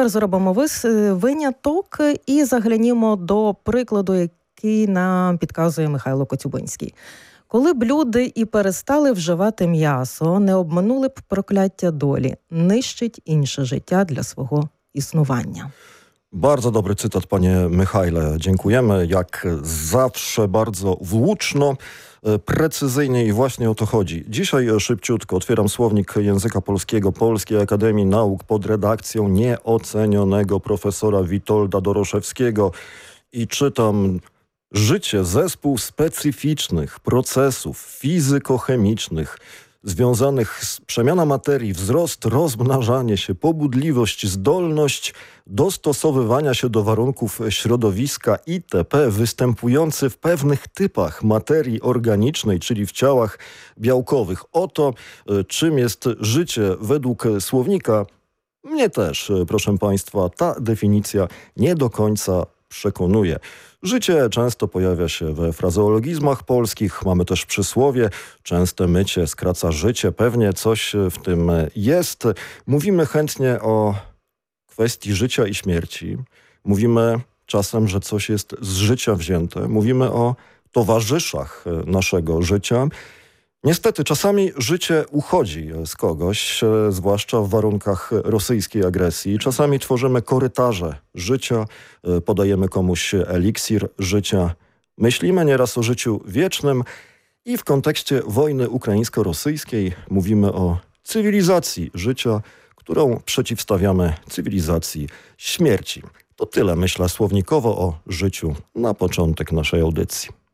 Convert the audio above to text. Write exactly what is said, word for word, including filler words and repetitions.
тепер зробимо вис- виняток і заглянімо до прикладу, який нам підказує Михайло Коцюбинський. Коли б люди і перестали вживати м'ясо, не обминули б прокляття долі, нищить інше життя для свого існування. Bardzo dobry cytat, panie Michale. Dziękujemy. Jak zawsze bardzo włóczno, precyzyjnie i właśnie o to chodzi. Dzisiaj szybciutko otwieram słownik języka polskiego Polskiej Akademii Nauk pod redakcją nieocenionego profesora Witolda Doroszewskiego i czytam: życie, zespół specyficznych procesów fizykochemicznych związanych z przemianą materii, wzrost, rozmnażanie się, pobudliwość, zdolność dostosowywania się do warunków środowiska itp. występujący w pewnych typach materii organicznej, czyli w ciałach białkowych. Oto czym jest życie według słownika. Mnie też, proszę państwa, ta definicja nie do końca przekonuje. Życie często pojawia się we frazeologizmach polskich. Mamy też przysłowie: częste mycie skraca życie. Pewnie coś w tym jest. Mówimy chętnie o kwestii życia i śmierci. Mówimy czasem, że coś jest z życia wzięte. Mówimy o towarzyszach naszego życia. Niestety czasami życie uchodzi z kogoś, zwłaszcza w warunkach rosyjskiej agresji. Czasami tworzymy korytarze życia, podajemy komuś eliksir życia. Myślimy nieraz o życiu wiecznym i w kontekście wojny ukraińsko-rosyjskiej mówimy o cywilizacji życia, którą przeciwstawiamy cywilizacji śmierci. To tyle, myślę, słownikowo o życiu na początek naszej audycji.